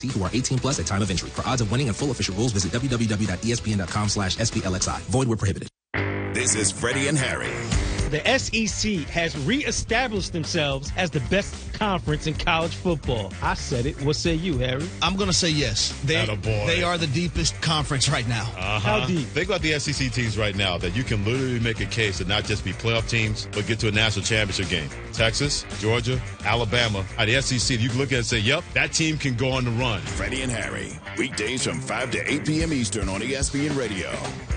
who are 18 plus at time of entry. For odds of winning and full official rules, visit www.espn.com/SPLXI. Void where prohibited. This is Freddie and Harry. The SEC has reestablished themselves as the best conference in college football. I said it. What say you, Harry? I'm going to say yes. They are the deepest conference right now. How deep? Think about the SEC teams right now that you can literally make a case to not just be playoff teams, but get to a national championship game. Texas, Georgia, Alabama. At the SEC, you can look at it and say, yep, that team can go on the run. Freddie and Harry, weekdays from 5 to 8 p.m. Eastern on ESPN Radio.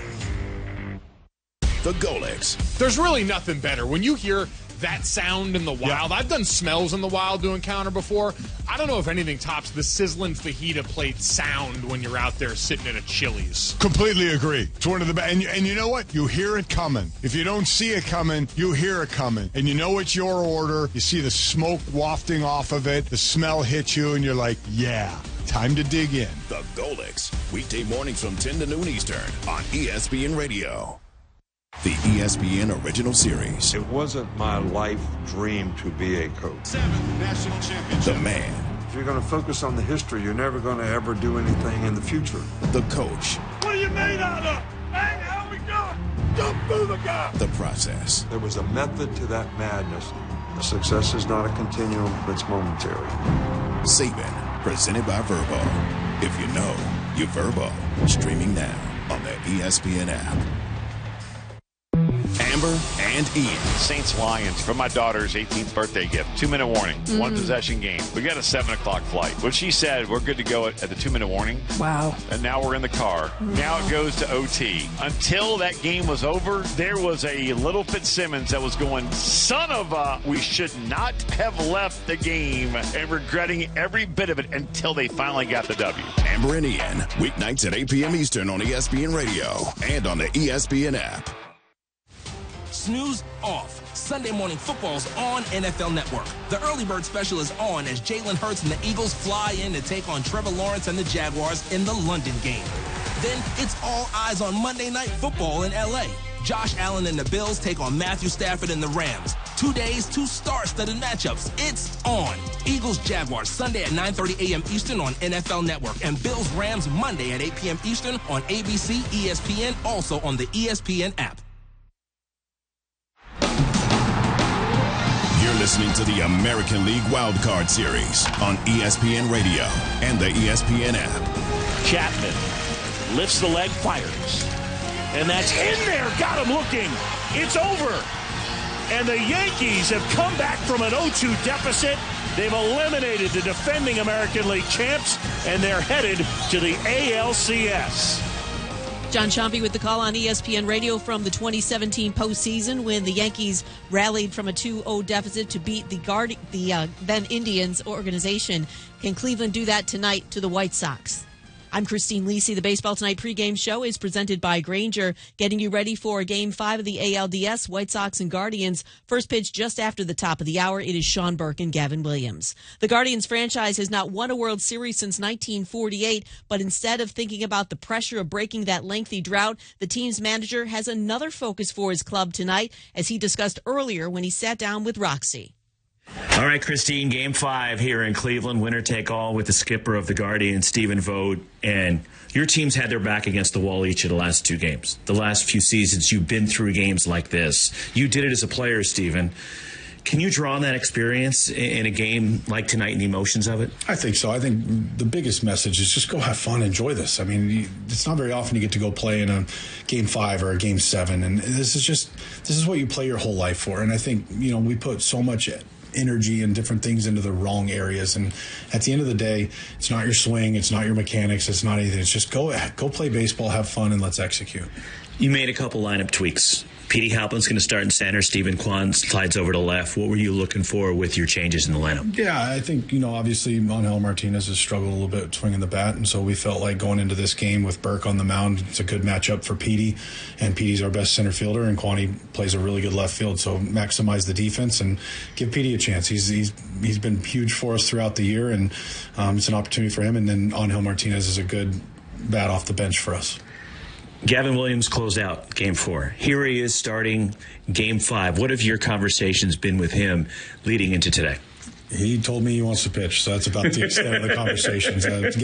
The Golics. There's really nothing better. When you hear that sound in the wild, I've done smells in the wild doing counter before. I don't know if anything tops the sizzling fajita plate sound when you're out there sitting at a Chili's. Completely agree. It's one of the best. And you know what? You hear it coming. If you don't see it coming, you hear it coming. And you know it's your order. You see the smoke wafting off of it. The smell hits you, and you're like, yeah, time to dig in. The Golics. Weekday mornings from 10 to noon Eastern on ESPN Radio. The ESPN original series. It wasn't my life dream to be a coach. 7 national championships. The man. If you're going to focus on the history, you're never going to ever do anything in the future. The coach. What are you made out of? Hey, how we doing? Jump through the gap. The process. There was a method to that madness. Success is not a continuum, it's momentary. Saban, presented by Verbo. If you know, you Verbo. Streaming now on the ESPN app. Amber and Ian. Saints Lions for my daughter's 18th birthday gift. 2-minute warning. One possession game. We got a 7 o'clock flight. When she said we're good to go at the 2-minute warning. Wow. And now we're in the car. Now it goes to OT. Until that game was over, there was a little Fitzsimmons that was going, son of a, we should not have left the game, and regretting every bit of it until they finally got the W. Amber and Ian. Weeknights at 8 p.m. Eastern on ESPN Radio and on the ESPN app. Snooze off. Sunday morning football's on NFL Network. The early bird special is on as Jalen Hurts and the Eagles fly in to take on Trevor Lawrence and the Jaguars in the London game. Then it's all eyes on Monday Night Football in L.A. Josh Allen and the Bills take on Matthew Stafford and the Rams. 2 days, 2 star-studded matchups. It's on. Eagles-Jaguars Sunday at 9:30 a.m. Eastern on NFL Network. And Bills-Rams Monday at 8 p.m. Eastern on ABC, ESPN, also on the ESPN app. You're listening to the American League Wildcard Series on ESPN Radio and the ESPN app. Chapman lifts the leg, fires. And that's in there. Got him looking. It's over. And the Yankees have come back from an 0-2 deficit. They've eliminated the defending American League champs, and they're headed to the ALCS. John Sciambi with the call on ESPN Radio from the 2017 postseason when the Yankees rallied from a 2-0 deficit to beat the then Indians organization. Can Cleveland do that tonight to the White Sox? I'm Christine Lisi. The Baseball Tonight pregame show is presented by Grainger, getting you ready for Game 5 of the ALDS, White Sox and Guardians. First pitch just after the top of the hour. It is Sean Burke and Gavin Williams. The Guardians franchise has not won a World Series since 1948, but instead of thinking about the pressure of breaking that lengthy drought, the team's manager has another focus for his club tonight, as he discussed earlier when he sat down with Roxy. All right, Christine, Game 5 here in Cleveland, winner take all with the skipper of the Guardians, Stephen Vogt. And your team's had their back against the wall each of the last 2 games. The last few seasons, you've been through games like this. You did it as a player, Stephen. Can you draw on that experience in a game like tonight and the emotions of it? I think so. I think the biggest message is just go have fun, enjoy this. I mean, it's not very often you get to go play in a Game 5 or a Game 7, and this is what you play your whole life for. And I think, we put so much energy and different things into the wrong areas, and at the end of the day, it's not your swing, it's not your mechanics, it's not anything. It's just go play baseball, have fun, and let's execute. You made a couple lineup tweaks. Petey Halpin's going to start in center. Stephen Kwan slides over to left. What were you looking for with your changes in the lineup? Yeah, I think, obviously Angel Martinez has struggled a little bit swinging the bat, and so we felt like going into this game with Burke on the mound, it's a good matchup for Petey, and Petey's our best center fielder, and Kwani plays a really good left field, so maximize the defense and give Petey a chance. He's been huge for us throughout the year, and it's an opportunity for him, and then Angel Martinez is a good bat off the bench for us. Gavin Williams closed out Game 4. Here he is starting Game 5. What have your conversations been with him leading into today? He told me he wants to pitch, so that's about the extent of the conversations.